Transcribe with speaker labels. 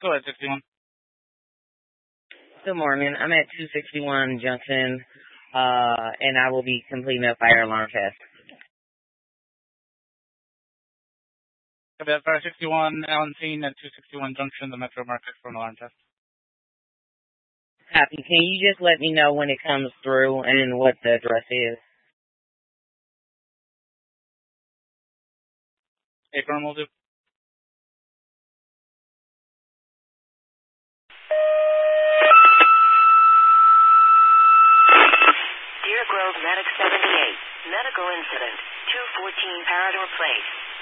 Speaker 1: Go ahead, 61.
Speaker 2: Good morning. I'm at 261 Junction, and I will be completing a fire alarm test.
Speaker 1: Fire 61, Allen Scene at 261 Junction, the Metro Market for an alarm test.
Speaker 2: Copy. Can you just let me know when it comes through and what the address is?
Speaker 1: Acorn will do.
Speaker 3: Deer Grove Medic 78. Medical incident. 214 Parador Place.